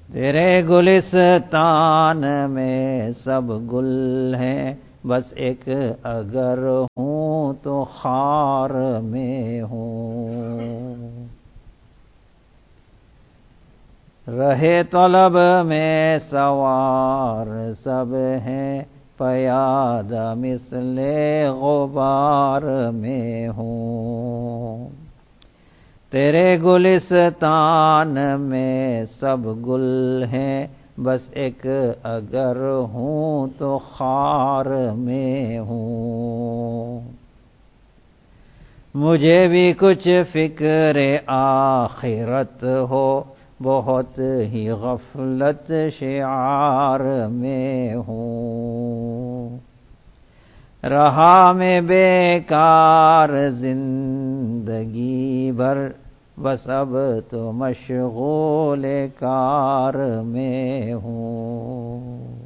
तेरे गुलिस्तान में सब गुल हैं, बस एक अगर हूँ तो खार में हूँ। रहे तलब में सवार सब हैं, पयाद मिसले गुबार में हूँ। तेरे गुलिस्तान में सब गुल हैं, बस एक अगर हूँ तो खार में हूँ। मुझे भी कुछ फिक्र आखिरत हो, बहुत ही गफलत शिआर में हूँ। रहा मैं बेकार जिंदगी भर, बस अब तो मशगूल कार में हूँ।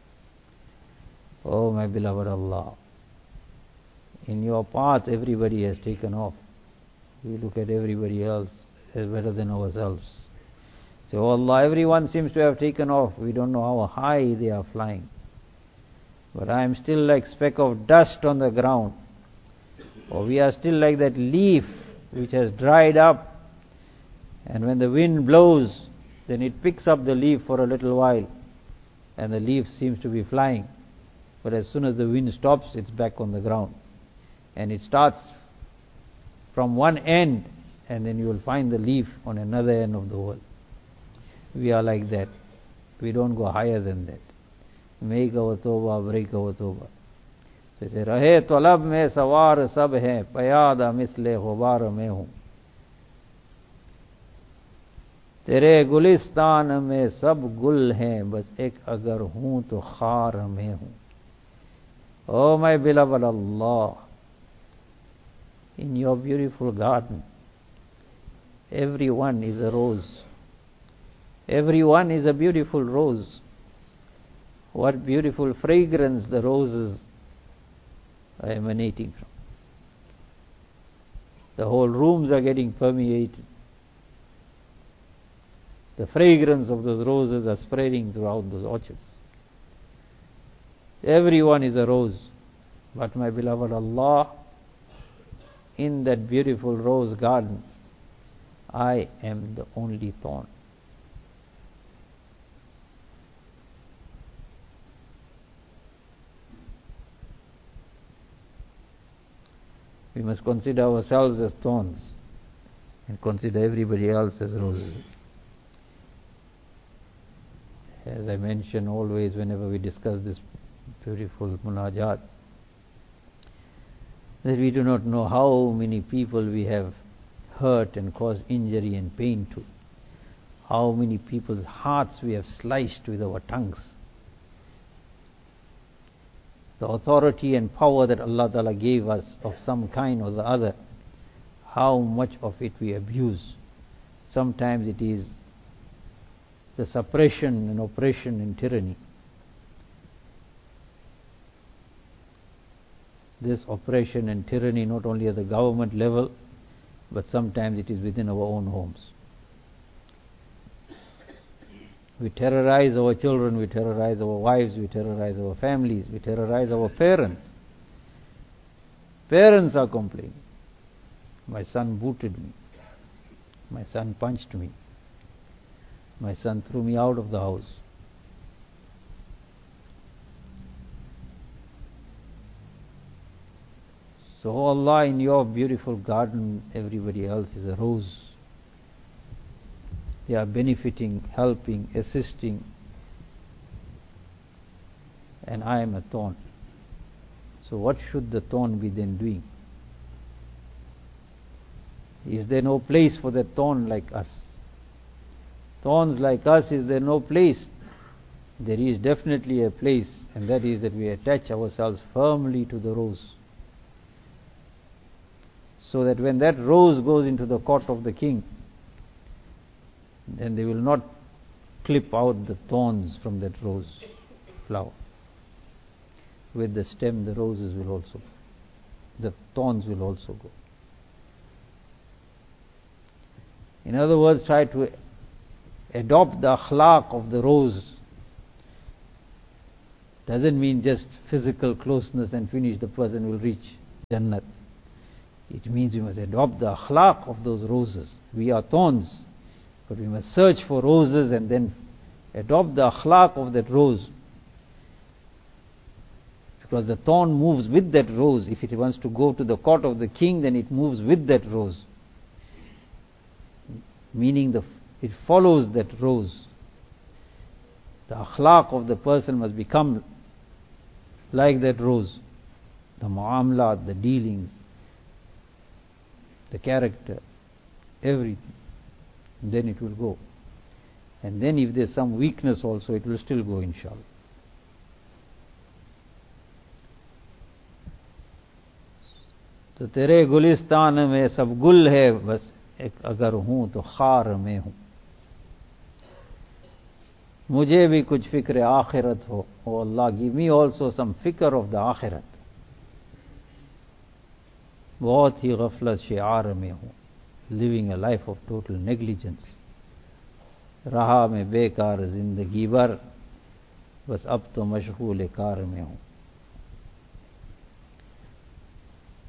Oh my beloved Allah, in your path everybody has taken off. We look at everybody else as better than ourselves. So Allah, everyone seems to have taken off. We don't know how high they are flying. But I am still like speck of dust on the ground. Or we are still like that leaf which has dried up, and when the wind blows, then it picks up the leaf for a little while, and the leaf seems to be flying. But as soon as the wind stops, it's back on the ground. And it starts from one end, and then you will find the leaf on another end of the world. We are like that. We don't go higher than that. Make our tawbah, break our tawbah. So he said, Rahe talab mein sawar sab hai, payada misle ghubar mein hu. Tere gulistan mein sab gul hai, bas ek agar hoon to khar mein hu. Oh my beloved Allah, in your beautiful garden, everyone is a rose. Everyone is a beautiful rose. What beautiful fragrance the roses are emanating from. The whole rooms are getting permeated. The fragrance of those roses are spreading throughout those orchards. Everyone is a rose. But my beloved Allah, in that beautiful rose garden, I am the only thorn. We must consider ourselves as thorns and consider everybody else as roses. As I mention always whenever we discuss this beautiful munajat, that we do not know how many people we have hurt and caused injury and pain to, how many people's hearts we have sliced with our tongues. The authority and power that Allah Ta'ala gave us of some kind or the other, how much of it we abuse. Sometimes it is the suppression and oppression and tyranny. This oppression and tyranny not only at the government level, but sometimes it is within our own homes. We terrorize our children, we terrorize our wives, we terrorize our families, we terrorize our parents. Parents are complaining. My son booted me. My son punched me. My son threw me out of the house. So, oh Allah, in your beautiful garden, everybody else is a rose. They are benefiting, helping, assisting, and I am a thorn. So what should the thorn be then doing? Is there no place for that thorn like us? Thorns like us, is there no place? There is definitely a place, and that is that we attach ourselves firmly to the rose, so that when that rose goes into the court of the king, then they will not clip out the thorns from that rose flower. With the stem, the roses will also, the thorns will also go. In other words, try to adopt the akhlaq of the rose. Doesn't mean just physical closeness and finish, the person will reach Jannat. It means we must adopt the akhlaq of those roses. We are thorns, but we must search for roses and then adopt the akhlaq of that rose. Because the thorn moves with that rose. If it wants to go to the court of the king, then it moves with that rose. Meaning it follows that rose. The akhlaq of the person must become like that rose. The muamlat, the dealings, the character, everything. And then it will go. And then if there's some weakness also, it will still go, inshallah. तो तेरे गुलिस्तान में सब गुल है, बस एक अगर हूं तो खार में हूं. मुझे भी कुछ फिक्र आखिरत हो. ओ अल्लाह, गिव मी ऑल्सो सम फिक्र ऑफ द आखिरत. बहुत ही गफलत शिआर में हूं, living a life of total negligence. रहा मैं बेकार जिंदगी भर, बस अब तो मशगूल कार में हूं.